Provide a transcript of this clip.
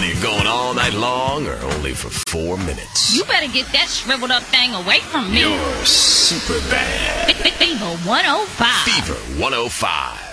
Either you're going all night long or only for 4 minutes. You better get that shriveled up thing away from me. You're super bad. Fever 105. Fever 105.